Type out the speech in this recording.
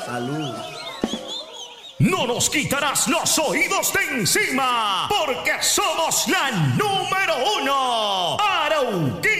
Salud. No nos quitarás los oídos de encima, porque somos la número 1. Arauquita.